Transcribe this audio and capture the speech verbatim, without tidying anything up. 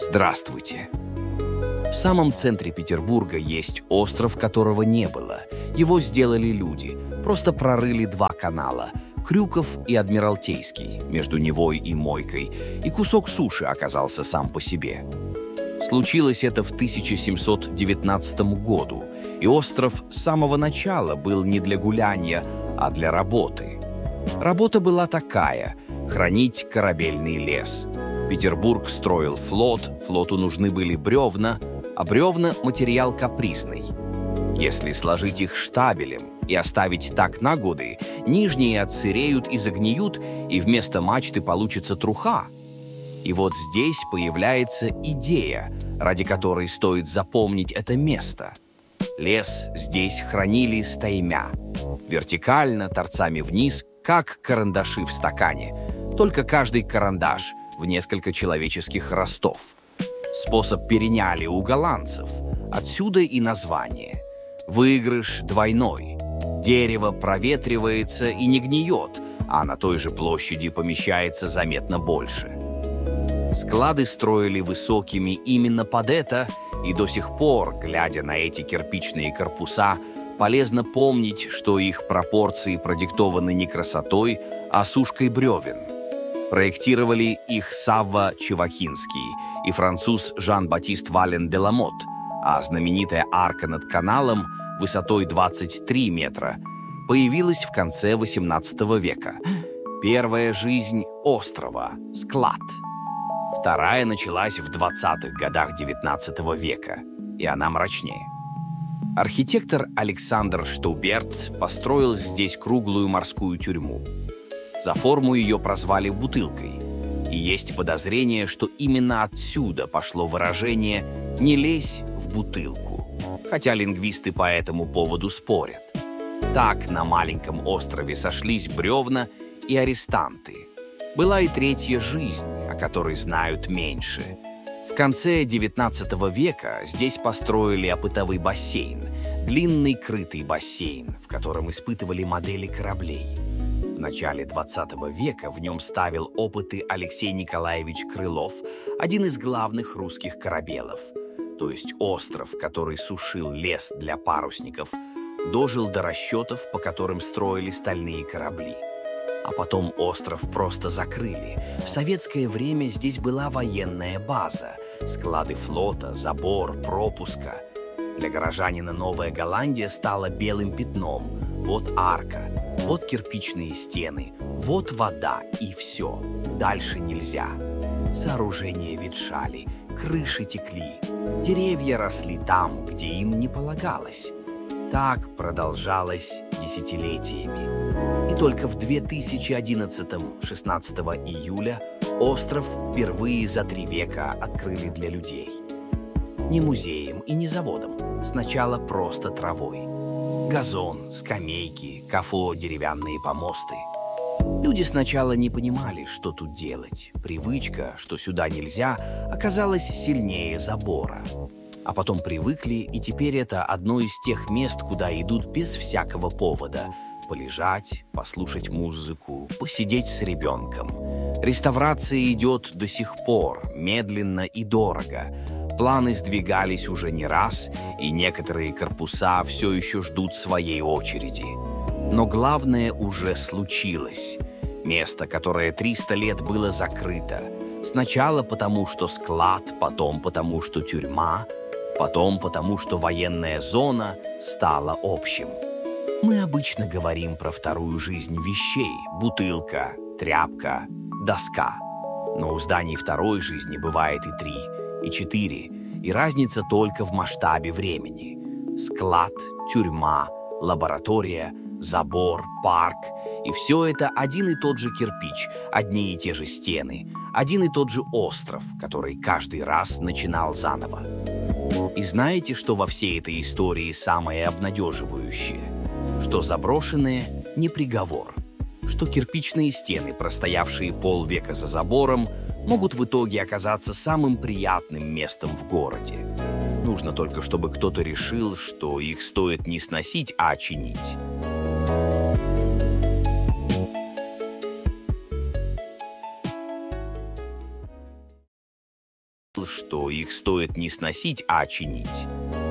Здравствуйте! В самом центре Петербурга есть остров, которого не было. Его сделали люди. Просто прорыли два канала – Крюков и Адмиралтейский, между Невой и Мойкой, и кусок суши оказался сам по себе. Случилось это в тысяча семьсот девятнадцатом году, и остров с самого начала был не для гуляния, а для работы. Работа была такая – хранить корабельный лес. Петербург строил флот, флоту нужны были бревна, а бревна – материал капризный. Если сложить их штабелем и оставить так на годы, нижние отсыреют и загниют, и вместо мачты получится труха. И вот здесь появляется идея, ради которой стоит запомнить это место. Лес здесь хранили стаймя. Вертикально, торцами вниз, как карандаши в стакане. Только каждый карандаш в несколько человеческих ростов. Способ переняли у голландцев. Отсюда и название. Выигрыш двойной. Дерево проветривается и не гниет, а на той же площади помещается заметно больше. Склады строили высокими именно под это, и до сих пор, глядя на эти кирпичные корпуса, полезно помнить, что их пропорции продиктованы не красотой, а сушкой бревен. Проектировали их Савва Чевахинский и француз Жан-Батист Вален де Ламот, а знаменитая арка над каналом высотой двадцать три метра появилась в конце восемнадцатого века. Первая жизнь острова – склад. Вторая началась в двадцатых годах девятнадцатого века, и она мрачнее. Архитектор Александр Штауберт построил здесь круглую морскую тюрьму. За форму ее прозвали «бутылкой». И есть подозрение, что именно отсюда пошло выражение «не лезь в бутылку», хотя лингвисты по этому поводу спорят. Так на маленьком острове сошлись бревна и арестанты. Была и третья жизнь, о которой знают меньше. В конце девятнадцатого века здесь построили опытовый бассейн, длинный крытый бассейн, в котором испытывали модели кораблей. В начале двадцатого века в нем ставил опыты Алексей Николаевич Крылов, один из главных русских корабелов. То есть остров, который сушил лес для парусников, дожил до расчетов, по которым строили стальные корабли. А потом остров просто закрыли. В советское время здесь была военная база, склады флота, забор, пропуска. Для горожанина Новая Голландия стала белым пятном. Вот арка, вот кирпичные стены, вот вода и все. Дальше нельзя. Сооружения ветшали, крыши текли, деревья росли там, где им не полагалось. Так продолжалось десятилетиями. И только в две тысячи одиннадцатом, шестнадцатого июля, остров впервые за три века открыли для людей. Не музеем и не заводом, сначала просто травой. Газон, скамейки, кафе, деревянные помосты. Люди сначала не понимали, что тут делать. Привычка, что сюда нельзя, оказалась сильнее забора. А потом привыкли, и теперь это одно из тех мест, куда идут без всякого повода. Полежать, послушать музыку, посидеть с ребенком. Реставрация идет до сих пор, медленно и дорого. Планы сдвигались уже не раз, и некоторые корпуса все еще ждут своей очереди. Но главное уже случилось. Место, которое триста лет было закрыто. Сначала потому, что склад, потом потому, что тюрьма, потом потому, что военная зона стала общим. Мы обычно говорим про вторую жизнь вещей – бутылка, тряпка, доска. Но у зданий второй жизни бывает и три, и четыре, и разница только в масштабе времени. Склад, тюрьма, лаборатория, забор, парк – и все это один и тот же кирпич, одни и те же стены, один и тот же остров, который каждый раз начинал заново. И знаете, что во всей этой истории самое обнадеживающее? Что заброшенное – не приговор. Что кирпичные стены, простоявшие полвека за забором, могут в итоге оказаться самым приятным местом в городе. Нужно только, чтобы кто-то решил, что их стоит не сносить, а чинить. что их стоит не сносить, а чинить.